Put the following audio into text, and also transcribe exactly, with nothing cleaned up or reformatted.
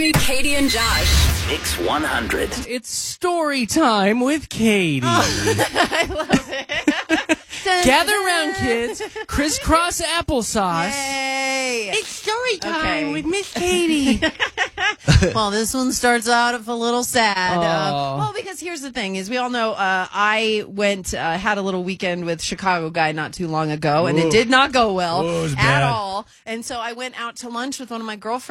Katie and Josh. Mix one hundred. It's story time with Katie. I love it. Gather around, kids. Crisscross applesauce. Yay! It's story time Okay. with Miss Katie. Well, this one starts out a little sad. Oh. Uh, well, because here's the thing: is we all know uh, I went uh, had a little weekend with Chicago guy not too long ago, and Ooh. it did not go well Ooh, it was at bad. all. And so I went out to lunch with one of my girlfriends.